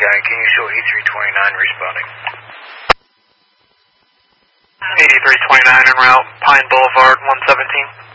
guy, can you show 8329 responding? 8329 en route, Pine Boulevard, 117.